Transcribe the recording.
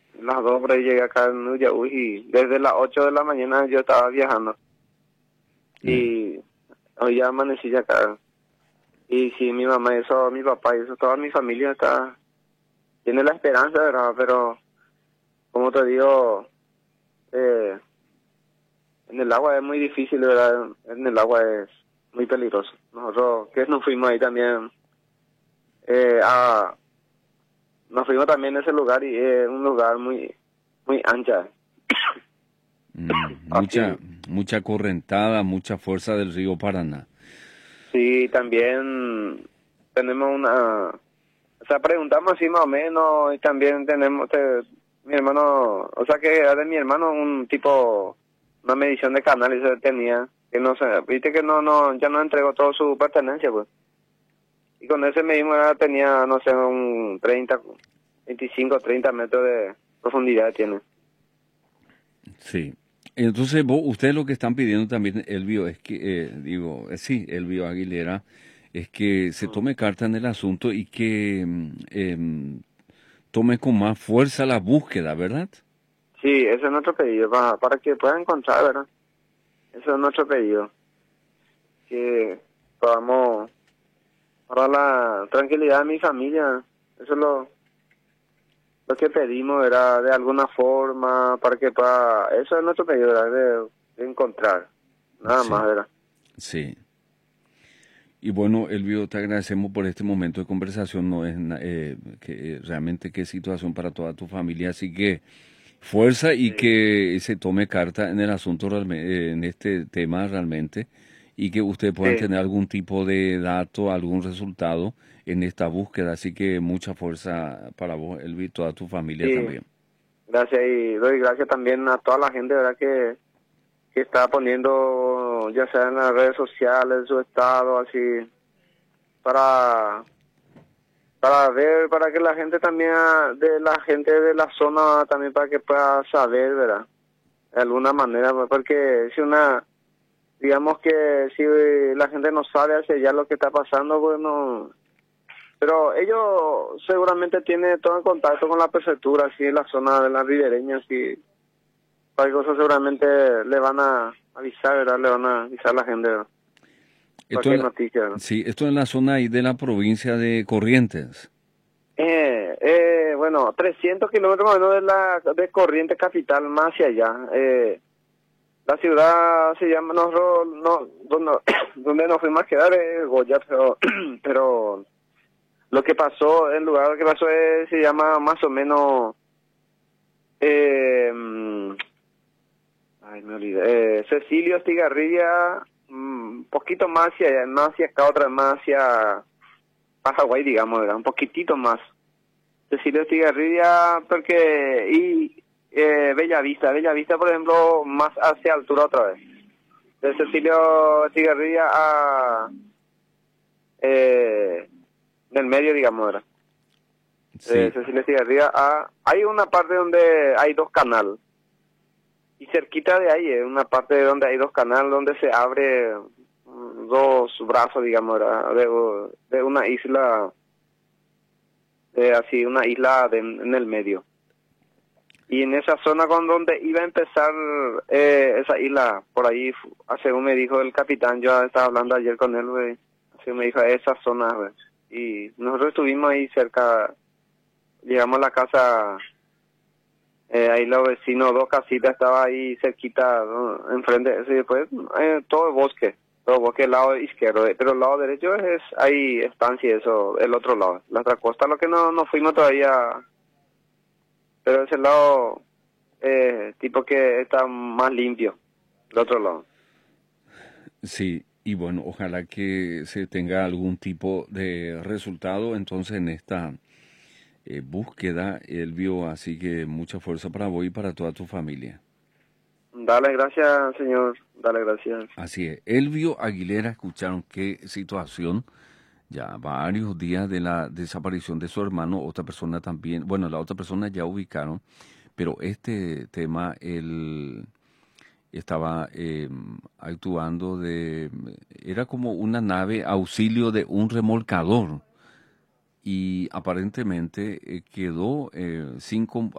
las 2 por ahí llegué acá en Uyahui y desde las 8 de la mañana yo estaba viajando. Mm, Y hoy ya amanecí ya acá. Y sí, mi mamá y eso, mi papá y eso, toda mi familia está, tiene la esperanza, ¿verdad? Pero, como te digo, eh, en el agua es muy difícil, ¿verdad? En el agua es muy peligroso. Nosotros que nos fuimos ahí también, eh, a, nos fuimos también a ese lugar y es un lugar muy, muy ancha. mucha, Así, mucha correntada, mucha fuerza del río Paraná. sí, también tenemos una, o sea, preguntamos así más o menos y también tenemos, mi hermano, o sea que era de mi hermano un tipo, una medición de canal y se tenía, que no sé, viste que ya no entregó toda su pertenencia, pues. Y con ese mismo tenía, no sé, un 30, 25, 30 metros de profundidad tiene. Sí. Entonces, ustedes lo que están pidiendo también, Elvio, es que, sí, Elvio Aguilera, es que se Mm. tome carta en el asunto y que tome con más fuerza la búsqueda, ¿verdad? Sí, ese es nuestro pedido, para que puedan encontrar, ¿verdad? Ese es nuestro pedido, que podamos, para la tranquilidad de mi familia, eso es lo que pedimos, era de alguna forma, para que pueda, eso es nuestro pedido, ¿verdad? De encontrar, nada más, Sí, ¿verdad? sí. Y bueno, Elvio, te agradecemos por este momento de conversación. No es realmente qué situación para toda tu familia. Así que fuerza y Sí, que se tome carta en el asunto, en este tema realmente, y que ustedes puedan sí, tener algún tipo de dato, algún resultado en esta búsqueda. Así que mucha fuerza para vos, Elvio, y toda tu familia sí, también. gracias y doy gracias también a toda la gente, ¿verdad? Que está poniendo, ya sea en las redes sociales, su estado, así, para para ver, para que la gente también, de la gente de la zona también para que pueda saber, ¿verdad? De alguna manera, pues, porque si digamos que si la gente no sabe hacia allá lo que está pasando, pues no, pero ellos seguramente tienen todo en contacto con la prefectura, así en la zona de la ribereña, así, cualquier cosa seguramente le van a avisar, ¿verdad? Le van a avisar a la gente, ¿verdad? Esto en Cualquier noticia, ¿verdad? sí, esto en la zona ahí de la provincia de Corrientes. Bueno, 300 kilómetros más o menos de Corrientes capital, más hacia allá. La ciudad se llama, nosotros, no, donde, donde nos fuimos a quedar es Goya, pero, pero lo que pasó, el lugar que pasó se llama más o menos, eh, mm, ay, me olvidé, Cecilio Estigarribia, un poquito más hacia allá, más hacia acá, otra más hacia Paraguay, digamos, ¿verdad? Un poquitito más. Cecilio Estigarribia, porque, y Bella Vista, por ejemplo, más hacia altura otra vez. De Cecilio Estigarribia a, del medio, digamos, era. De Sí, Cecilio Estigarribia a, hay una parte donde hay dos canales. Y cerquita de ahí, una parte donde hay dos canales, donde se abre dos brazos, digamos, era, de una isla, así, una isla en el medio. Y en esa zona con donde iba a empezar esa isla, por ahí, según me dijo el capitán, yo estaba hablando ayer con él, güey, así me dijo, esa zona, güey. Y nosotros estuvimos ahí cerca, llegamos a la casa, ahí los vecinos, dos casitas, estaba ahí cerquita, ¿no? Enfrente, sí, después todo el bosque del lado izquierdo, pero el lado derecho hay estancia, eso, el otro lado. La otra costa, lo que no fuimos todavía, pero ese lado, tipo que está más limpio, el otro lado. sí, y bueno, ojalá que se tenga algún tipo de resultado entonces en esta búsqueda, Elvio, así que mucha fuerza para vos y para toda tu familia. Dale gracias, señor, dale gracias. Así es, Elvio Aguilera, escucharon qué situación, ya varios días de la desaparición de su hermano, otra persona también, bueno, la otra persona ya ubicaron, pero este tema, él estaba actuando era como una nave auxilio de un remolcador y aparentemente quedó sin